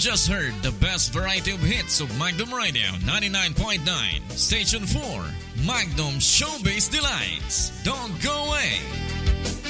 just heard the best variety of hits of Magnum Radio 99.9. Station 4, Magnum Showbiz Delights. Don't go away.